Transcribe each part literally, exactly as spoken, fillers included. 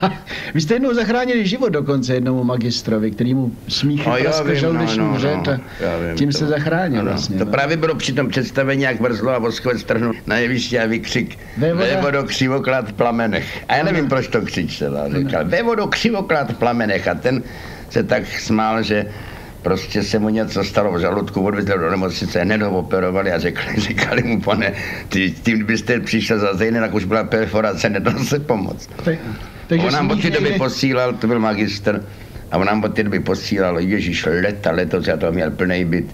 Vy jste jednou zachránili život dokonce jednomu magistrovi, který mu smíchy praskl žaludeční no, no, vřet a vím, tím to, se zachránil ano, vlastně. To no. právě bylo při tom představení, jak Vrzlo a Voskovec trhnul na jevišti a vykřik vévodo křivoklát v plamenech. A já nevím, ano. proč to křičel. A říkal, vévodo křivoklát v plamenech. A ten se tak smál, že prostě se mu něco stalo v žaludku, odvezli do nemocnice, hned ho operovali a řekli, říkali mu, pane, ty, tím byste přišel za týden, jak už byla perforace, nedal se pomoct. Takže on nám od té doby nejde... posílal, to byl magistr, a on nám od té doby posílal, ježiš, leta, letos, já to měl plný byt,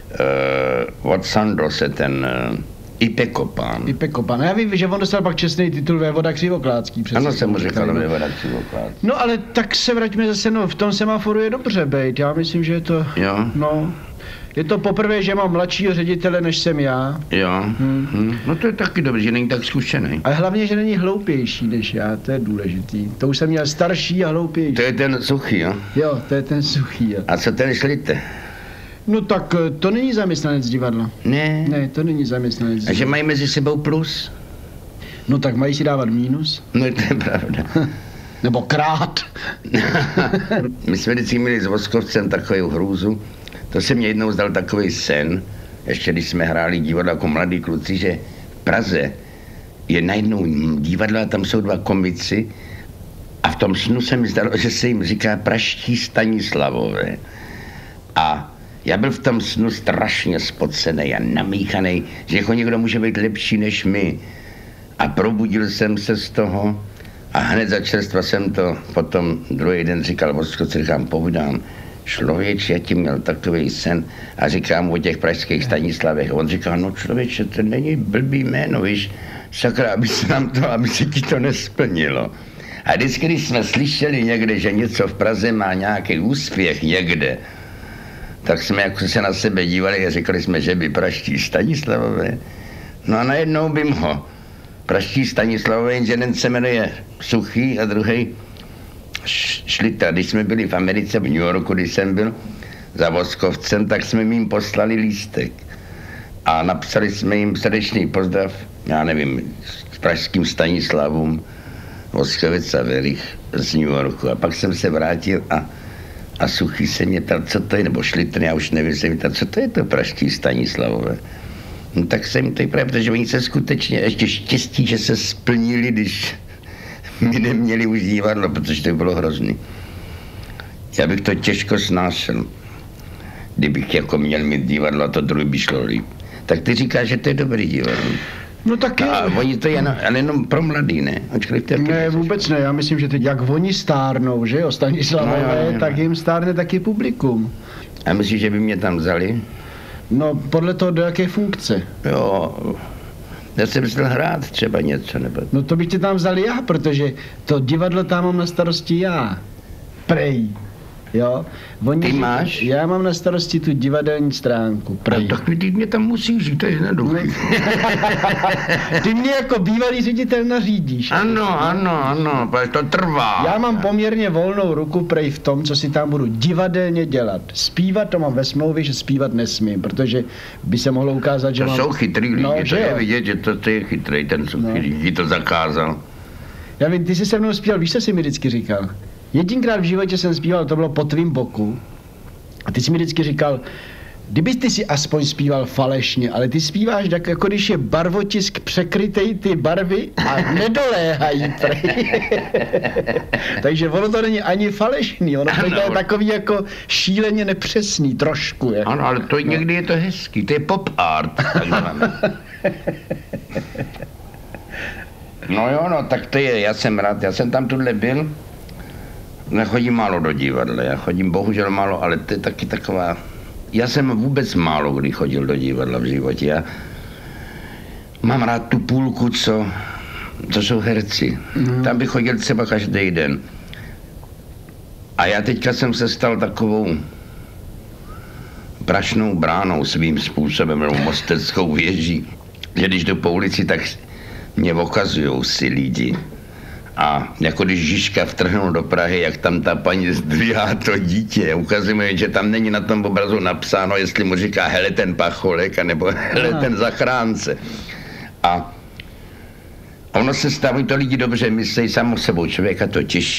uh, od Sandrose, ten uh, Ipekopán. Ipekopán. Já vím, že on dostal pak čestný titul vévoda křivoklátský. Ano, jsem mu říkal vévoda křivoklátský. No ale tak se vraťme zase, no v tom semaforu je dobře bejt, já myslím, že je to, jo. no, je to poprvé, že mám mladšího ředitele, než jsem já. Jo, hmm. Hmm. No to je taky dobře, že není tak zkušený. A hlavně, že není hloupější než já, to je důležitý. To už jsem měl starší a hloupější. To je ten suchý, jo? Jo, to je ten suchý, jo. A co ten Šlite? No tak to není zaměstnanec divadla. Ne. Ne, to není zaměstnanec divadla. A že mají mezi sebou plus? No tak mají si dávat mínus. No to je pravda. Nebo krát. My jsme vždycky měli s Voskovcem takovou hrůzu. To se mě jednou zdal takový sen, ještě když jsme hráli divadlo jako mladí kluci, že v Praze je najednou divadlo a tam jsou dva komici a v tom snu se mi zdalo, že se jim říká praští Stanislavové. A já byl v tom snu strašně spocený a namíchaný, že jako někdo může být lepší než my. A probudil jsem se z toho a hned za čerstva jsem to potom druhý den říkal Voskovci, říkám, povídám, člověče, já ti měl takový sen a říkám mu o těch pražských Stanislavech. On říká, no člověče, to není blbý jméno, víš, sakra, aby se nám to, aby se ti to nesplnilo. A vždycky, když jsme slyšeli někde, že něco v Praze má nějaký úspěch někde, tak jsme jako se na sebe dívali a řekli jsme, že by praští Stanislavové. No a najednou bym ho. Praští Stanislavové, jenže jeden se jmenuje Suchý a druhý Šlita. Když jsme byli v Americe, v New Yorku, když jsem byl za Voskovcem, tak jsme jim poslali lístek. A napsali jsme jim srdečný pozdrav, já nevím, s pražským Stanislavům, Voskovec a Verich z New Yorku. A pak jsem se vrátil a, a Suchý se mě ptal, co to je, nebo Šlitr, já už nevím, se mě ptal, co to je to pražští Stanislavové. No tak jsem to právě, protože oni se skutečně, ještě štěstí, že se splnili, když my neměli už divadlo, protože to bylo hrozný. Já bych to těžko snášel, kdybych jako měl mít divadlo a to druhý by šlo líp. Tak ty říkáš, že to je dobrý divadlo. No tak a oni to je, ale jenom pro mladý, ne? Očkali, ne, vůbec ne, já myslím, že teď jak oni stárnou, že jo, Stanislavové, no, no, no. tak jim stárne taky publikum. A myslíš, že by mě tam vzali? No, podle toho, do jaké funkce. Jo, já jsem myslel hrát třeba něco, nebo... No to bych tě tam vzal já, protože to divadlo tam mám na starosti já. Prej. Jo? Oni ty říkají, máš? Já mám na starosti tu divadelní stránku. Prej. A tak ty mě tam musíš žít, to je jednoduché. Ty mě jako bývalý ředitel nařídíš. Ano, ano, ano, protože to trvá. Já mám poměrně volnou ruku prej v tom, co si tam budu divadelně dělat. Zpívat to mám ve smlouvě, že zpívat nesmím, protože by se mohlo ukázat, že to mám... jsou chytrý lidi, no, to je vidět, že to ty je chytrý, ten Suchý, no. Lidi to zakázal. Já vím, ty jsi se mnou zpíval, víš, co jsi mi vždycky říkal? Jedinkrát v životě jsem zpíval, to bylo po tvým boku. A ty jsi mi vždycky říkal, kdyby ty si aspoň zpíval falešně, ale ty zpíváš tak, jako když je barvotisk překrytej ty barvy a nedoléhají. Takže ono to není ani falešný, ono to je takový jako šíleně nepřesný trošku. Jako. Ano, ale to no. Někdy je to hezký, to je pop art. No jo, no, tak to je, já jsem rád, já jsem tam tuhle byl. Nechodím málo do divadla, já chodím bohužel málo, ale to je taky taková... Já jsem vůbec málo kdy chodil do divadla v životě. Já mám rád tu půlku, co, co jsou herci. Mm. Tam bych chodil třeba každý den. A já teďka jsem se stal takovou prašnou bránou svým způsobem, nebo mosteckou věží, že když jdu po ulici, tak mě okazujou si lidi. A jako když Žižka vtrhnul do Prahy, jak tam ta paní zdvihá to dítě, ukazuje, že tam není na tom obrazu napsáno, jestli mu říká hele ten pacholek, anebo hele ten zachránce. A Ono se stává, to lidi dobře myslí samo sebou, člověka to těší.